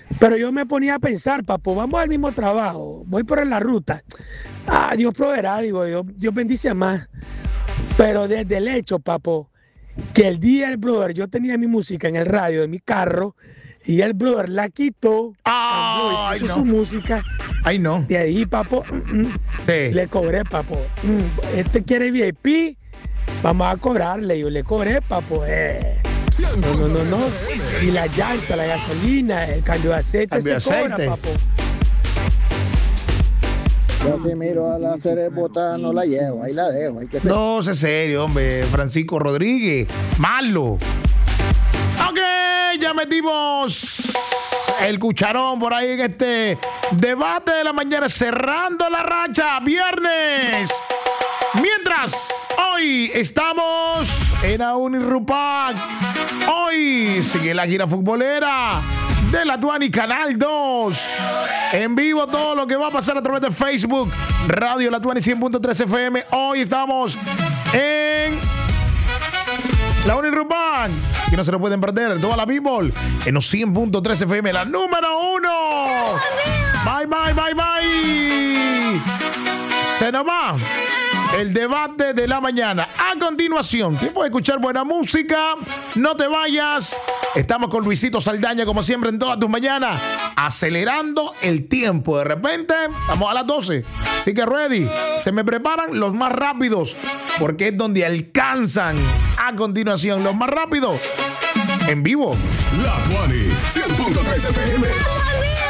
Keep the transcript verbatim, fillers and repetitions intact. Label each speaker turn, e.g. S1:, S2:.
S1: Pero yo me ponía a pensar, papo, vamos al mismo trabajo, voy por la ruta. Ah, Dios proveerá, digo yo, Dios bendice más. Pero desde el hecho, papo, que el día el brother, yo tenía mi música en el radio de mi carro y el brother la quitó, cambió y
S2: Ay,
S1: puso
S2: no.
S1: su música.
S2: Ay, no.
S1: De ahí, papo, mm, mm,
S2: Sí.
S1: le cobré, papo. Mm, este quiere V I P, vamos a cobrarle. Yo le cobré, papo. Eh. No, no, no, no. Si la llanta, la gasolina, el cambio de aceite
S2: Cambio de
S1: se cobra,
S2: aceite.
S1: papo.
S3: Yo si miro a la cerebota no la llevo, ahí la dejo. Hay que ser...
S2: No, sé serio, hombre. Francisco Rodríguez. Malo. Ok, ya metimos el cucharón por ahí en este debate de la mañana, cerrando la racha, viernes. Mientras, hoy estamos en Aunirrupac. Hoy sigue la gira futbolera de la Tuani Canal dos. En vivo todo lo que va a pasar a través de Facebook, Radio La Tuani cien punto tres F M. Hoy estamos en la Unirrupan, que no se lo pueden perder. Toda la people en los cien punto tres F M, la número uno. Bye, bye, bye, bye. Se nos va el debate de la mañana. A continuación, tiempo de escuchar buena música. No te vayas. Estamos con Luisito Saldaña, como siempre, en todas tus mañanas, acelerando el tiempo. De repente, estamos a las doce. Así que ready. Se me preparan los más rápidos, porque es donde alcanzan. A continuación, los más rápidos, en vivo.
S4: La Tuani cien punto tres F M.